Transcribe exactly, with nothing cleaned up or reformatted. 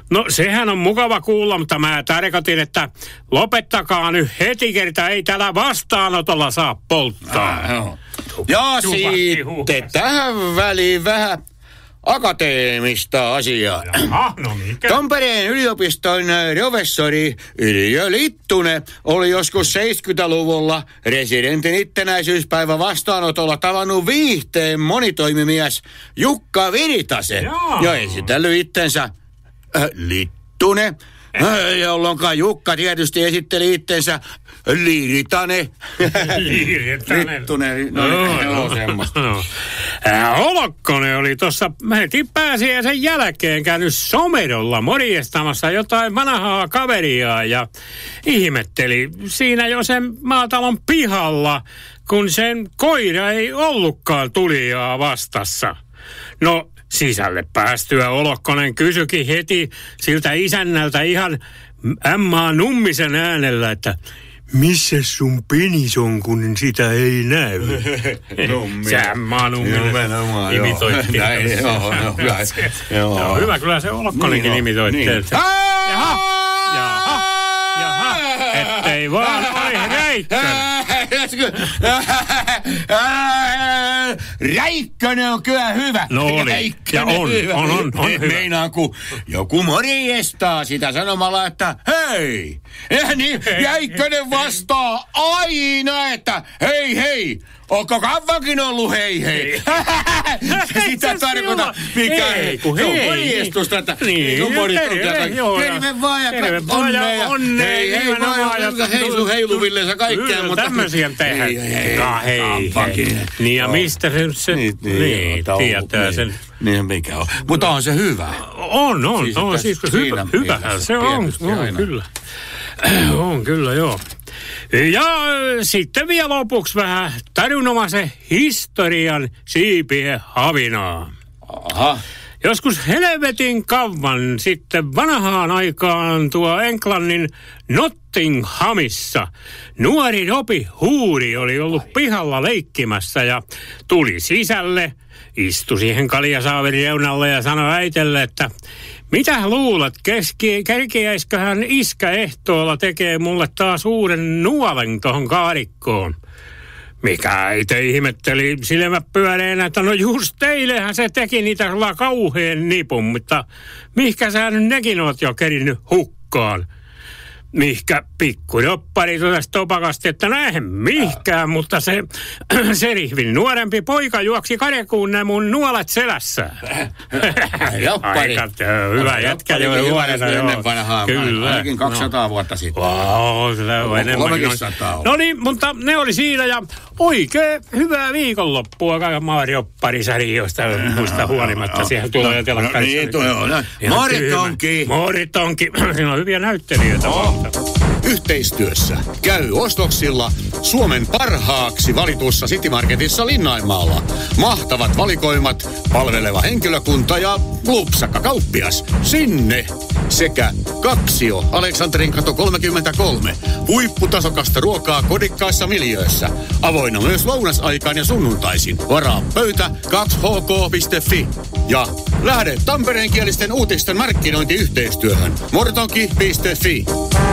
No sehän on mukava kuulla, mutta mä tarkoitin, että lopettakaa nyt heti kertaa, ei täällä vastaanotolla saa polttaa. Ah, no. Ja sitten tähän väliin vähän akateemista asiaa. Jaha, no mikä? Tampereen yliopiston professori Yrjö Littunen oli joskus seitsemänkymmentäluvulla residentin itsenäisyyspäivä vastaanotolla tavannut viihteen monitoimimies Jukka Virtasen. Jaa. Ja esitellyt itsensä äh, Littunen, äh, jolloinkaan Jukka tietysti esitteli itsensä Liiritanen. Liiritanen. Littunen, no, no, no, no semmoista. No. Olokkonen oli tuossa heti pääsiäisen jälkeen käynyt Somerolla morjestamassa jotain vanhaa kaveriaa ja ihmetteli siinä jo sen maatalon pihalla, kun sen koira ei ollutkaan tulijaa vastassa. No sisälle päästyä Olokkonen kysyikin heti siltä isännältä ihan ämmaa nummisen äänellä, että missä sun penis on, kun sitä ei näy? Sä ämmaa numminen imitoitti. Joo, hyvä, kyllä se Olokkonenkin imitoitti. Jaha, jaha, jaha, ettei vaan oli Räikkönen. Räikkönen on kyllä hyvä. No oli. Ja on, on, on, on hyvä. Meinaan, kun joku morjestaa sitä sanomalla, että hei. Ja niin Räikkönen vastaa aina, että hei hei. Onko kauankin ollut hei hei? Sitä tarkoita, mikä ei. Kun hei. Se on morjestusta, että niin on morjestusta. Terve vaan ja onnea. Onnea. Hei hei vaan ja heilu heiluvilleensa kaikkea. Kyllä tämmöisiä tehdään. Hei hei. Niin ja mistä se se... Niin, tietää sen. Niin mikä on. Mutta on se hyvä. On, on. On siis hyvähän se on. On kyllä. On kyllä, joo. Ja sitten vielä lopuksi vähän tarunomaisen historian siipien havinaa. Aha. Joskus helvetin kauan sitten vanhaan aikaan tuo Englannin Nottinghamissa nuori Robi Huuri oli ollut pihalla leikkimässä ja tuli sisälle, istui siihen kaljasaaverin reunalle ja sanoi äitelle, että mitä luulet, keski, kerkiäisköhän iskä ehtoolla tekee mulle taas uuden nuolen tohon kaarikkoon? Mikä äiti ihmetteli silmät pyöreenä, että no just teillehän se teki niitä kauheen nipun, mutta mihkä sä nyt nekin oot jo kerinnyt hukkaan? Mihkä pikkudoppari totesi topakasti, että näin mihkään, mutta se, se rihvin nuorempi poika juoksi karjakuun ne mun nuolet selässä. Joppari. Aika hyvä jätkä jo nuorena. Ennen vanhaa, kyllä. ainakin kaksisataa no. vuotta sitten. Wow, sitä on enemmän. No niin, mutta ne oli siinä ja oikein hyvää viikonloppua Maarioppari-sarjoista muista huolimatta. Siellä tulee jo telakkarissa. Niin, tuo on. Moritonki. Moritonki. Siinä on hyviä näyttelijöitä. Oh. Yhteistyössä käy ostoksilla Suomen parhaaksi valitussa City Marketissa Linnainmaalla. Mahtavat valikoimat, palveleva henkilökunta ja lupsakka kauppias. Sinne! Sekä Kaksio, Aleksanterin katu kolmekymmentäkolme. Huipputasokasta ruokaa kodikkaissa miljöössä. Avoinna myös lounasaikaan ja sunnuntaisin. Varaa pöytä kaksi h k piste f i. Ja lähde tampereenkielisten uutisten markkinointiyhteistyöhön. mortonki piste f i.